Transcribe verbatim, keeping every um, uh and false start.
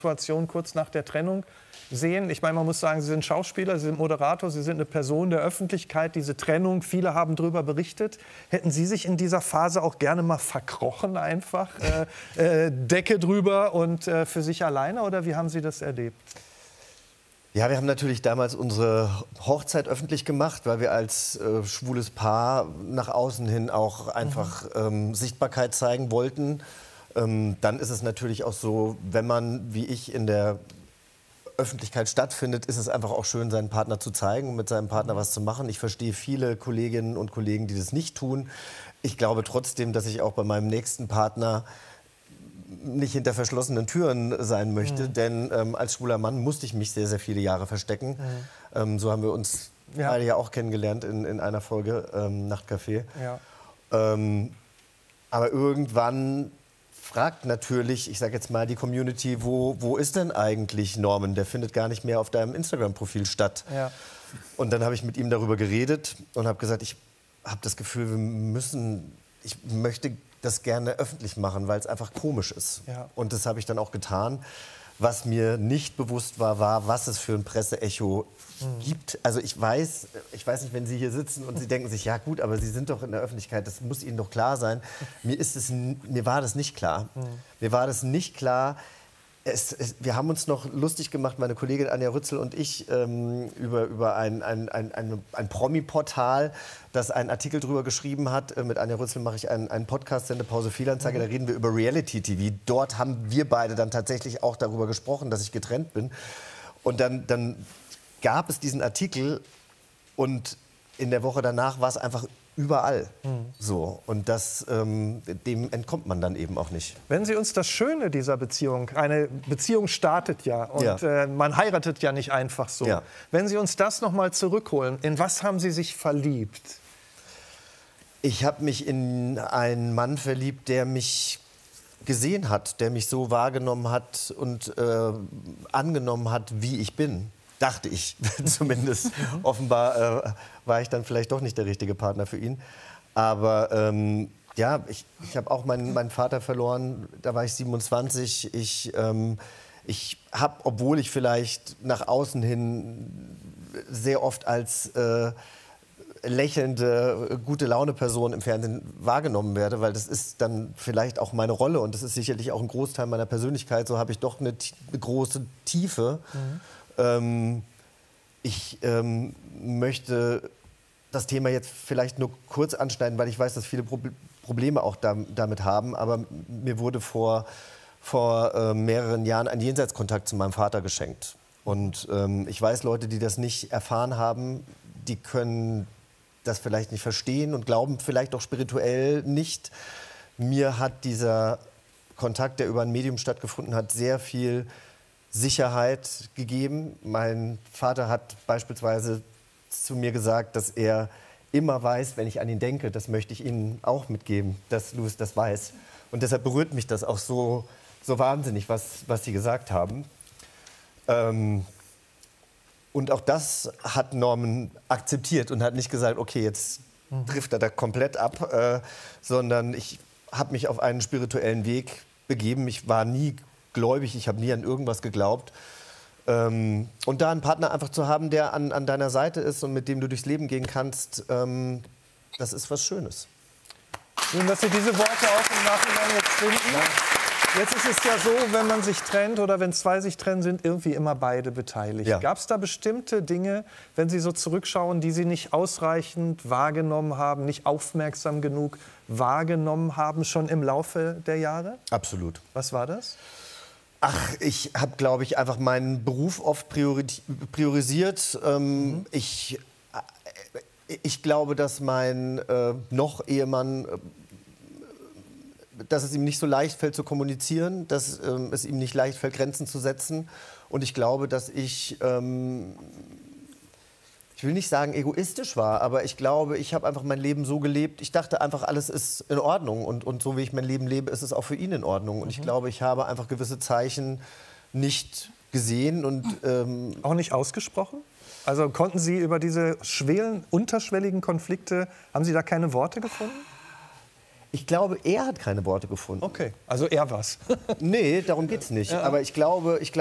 Situation kurz nach der Trennung sehen? Ich meine, man muss sagen, Sie sind Schauspieler, Sie sind Moderator, Sie sind eine Person der Öffentlichkeit. Diese Trennung, viele haben darüber berichtet. Hätten Sie sich in dieser Phase auch gerne mal verkrochen einfach? Äh, äh, Decke drüber und äh, für sich alleine? Oder wie haben Sie das erlebt? Ja, wir haben natürlich damals unsere Hochzeit öffentlich gemacht, weil wir als äh, schwules Paar nach außen hin auch einfach ähm, Sichtbarkeit zeigen wollten. Ähm, dann ist es natürlich auch so, wenn man, wie ich, in der Öffentlichkeit stattfindet, ist es einfach auch schön, seinen Partner zu zeigen und mit seinem Partner was zu machen. Ich verstehe viele Kolleginnen und Kollegen, die das nicht tun. Ich glaube trotzdem, dass ich auch bei meinem nächsten Partner nicht hinter verschlossenen Türen sein möchte, mhm. denn ähm, als schwuler Mann musste ich mich sehr, sehr viele Jahre verstecken. Mhm. Ähm, so haben wir uns ja. beide ja auch kennengelernt in, in einer Folge ähm, Nachtcafé. Ja. Ähm, aber irgendwann fragt natürlich, ich sage jetzt mal, die Community, wo, wo ist denn eigentlich Norman? Der findet gar nicht mehr auf deinem Instagram-Profil statt. Ja. Und dann habe ich mit ihm darüber geredet und habe gesagt, ich habe das Gefühl, wir müssen, ich möchte das gerne öffentlich machen, weil es einfach komisch ist. Ja. Und das habe ich dann auch getan. Was mir nicht bewusst war, war, was es für ein Presseecho mhm. gibt. Also ich weiß, ich weiß nicht, wenn Sie hier sitzen und Sie denken sich, ja gut, aber Sie sind doch in der Öffentlichkeit, das muss Ihnen doch klar sein. Mir, ist es, mir war das nicht klar. Mhm. Mir war das nicht klar. Es, es, wir haben uns noch lustig gemacht, meine Kollegin Anja Rützel und ich, ähm, über, über ein, ein, ein, ein, ein Promi-Portal, das einen Artikel drüber geschrieben hat. Äh, mit Anja Rützel mache ich einen, einen Podcast, Sendepause Fehlanzeige, mhm. da reden wir über Reality-T V. Dort haben wir beide dann tatsächlich auch darüber gesprochen, dass ich getrennt bin. Und dann, dann gab es diesen Artikel und in der Woche danach war es einfach überall. Mhm. So. Und das, ähm, dem entkommt man dann eben auch nicht. Wenn Sie uns das Schöne dieser Beziehung, eine Beziehung startet ja und ja. Äh, man heiratet ja nicht einfach so. Ja. Wenn Sie uns das noch mal zurückholen, in was haben Sie sich verliebt? Ich habe mich in einen Mann verliebt, der mich gesehen hat, der mich so wahrgenommen hat und äh, angenommen hat, wie ich bin. Dachte ich zumindest. Offenbar äh, war ich dann vielleicht doch nicht der richtige Partner für ihn. Aber ähm, ja, ich, ich habe auch meinen, meinen Vater verloren. Da war ich siebenundzwanzig. Ich, ähm, ich habe, obwohl ich vielleicht nach außen hin sehr oft als äh, lächelnde, gute Laune-Person im Fernsehen wahrgenommen werde, weil das ist dann vielleicht auch meine Rolle und das ist sicherlich auch ein Großteil meiner Persönlichkeit. So habe ich doch eine, eine große Tiefe. Mhm. Ähm, ich ähm, möchte das Thema jetzt vielleicht nur kurz anschneiden, weil ich weiß, dass viele Pro Probleme auch da, damit haben. Aber mir wurde vor, vor äh, mehreren Jahren ein Jenseitskontakt zu meinem Vater geschenkt. Und ähm, ich weiß, Leute, die das nicht erfahren haben, die können das vielleicht nicht verstehen und glauben vielleicht auch spirituell nicht. Mir hat dieser Kontakt, der über ein Medium stattgefunden hat, sehr viel Sicherheit gegeben. Mein Vater hat beispielsweise zu mir gesagt, dass er immer weiß, wenn ich an ihn denke, das möchte ich Ihnen auch mitgeben, dass Louis das weiß. Und deshalb berührt mich das auch so, so wahnsinnig, was, was Sie gesagt haben. Ähm, und auch das hat Norman akzeptiert und hat nicht gesagt, okay, jetzt mhm. trifft er da komplett ab, äh, sondern ich habe mich auf einen spirituellen Weg begeben. Ich war nie gläubig, ich habe nie an irgendwas geglaubt. Ähm, und da einen Partner einfach zu haben, der an, an deiner Seite ist und mit dem du durchs Leben gehen kannst, ähm, das ist was Schönes. Schön, dass Sie diese Worte auch im Nachhinein jetzt finden. Ja. Jetzt ist es ja so, wenn man sich trennt oder wenn zwei sich trennen, sind irgendwie immer beide beteiligt. Ja. Gab es da bestimmte Dinge, wenn Sie so zurückschauen, die Sie nicht ausreichend wahrgenommen haben, nicht aufmerksam genug wahrgenommen haben, schon im Laufe der Jahre? Absolut. Was war das? Ach, ich habe, glaube ich, einfach meinen Beruf oft priori priorisiert. Ähm, mhm. ich, äh, ich glaube, dass mein äh, noch Ehemann, äh, dass es ihm nicht so leicht fällt zu kommunizieren, dass äh, es ihm nicht leicht fällt, Grenzen zu setzen. Und ich glaube, dass ich, ähm, ich will nicht sagen egoistisch war, aber ich glaube, ich habe einfach mein Leben so gelebt. Ich dachte einfach, alles ist in Ordnung und, und so wie ich mein Leben lebe, ist es auch für ihn in Ordnung. Und mhm. ich glaube, ich habe einfach gewisse Zeichen nicht gesehen und ähm, auch nicht ausgesprochen? Also konnten Sie über diese schweren, unterschwelligen Konflikte, haben Sie da keine Worte gefunden? Ich glaube, er hat keine Worte gefunden. Okay, also er was. Nee, darum geht's nicht. Ja. Aber ich glaube, ich glaube